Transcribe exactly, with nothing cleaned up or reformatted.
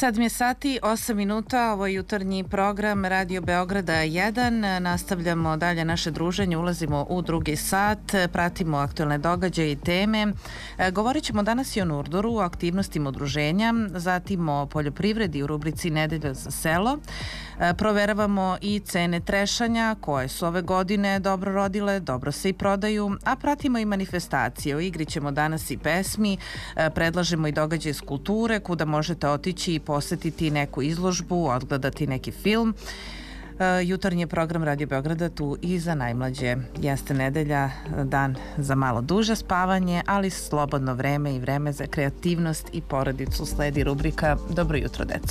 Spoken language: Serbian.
Sedam je sati, osam minuta, ovo je jutarnji program Radio Beograda jedan. Nastavljamo dalje naše druženje, ulazimo u drugi sat, pratimo aktuelne događaje i teme. Govorit ćemo danas i o Nurdoru, o aktivnostima udruženja, zatim o poljoprivredi u rubrici Nedelja za selo. Proveravamo i cene trešanja koje su ove godine dobro rodile, dobro se i prodaju, a pratimo i manifestacije. O igri ćemo danas i pesmi, predlažemo i događaje iz kulture kuda možete otići i posetiti neku izložbu, odgledati neki film. Jutarnji je program Radio Beograda tu i za najmlađe. Jeste nedelja, dan za malo duže spavanje, ali slobodno vreme i vreme za kreativnost i porodicu. Sledi rubrika Dobro jutro, deco.